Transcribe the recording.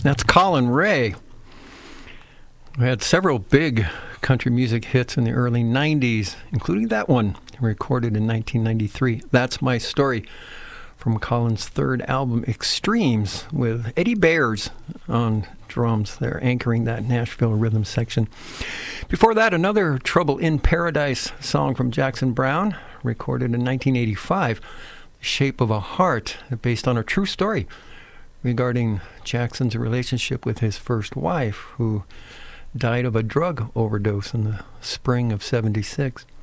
That's Colin Ray. We had several big country music hits in the early 90s, including that one, recorded in 1993. That's My Story, from Colin's third album, Extremes, with Eddie Bayers on drums. They're anchoring that Nashville rhythm section. Before that, another Trouble in Paradise song from Jackson Browne, recorded in 1985, The Shape of a Heart, based on a true story regarding Jackson's relationship with his first wife, who died of a drug overdose in the spring of '76.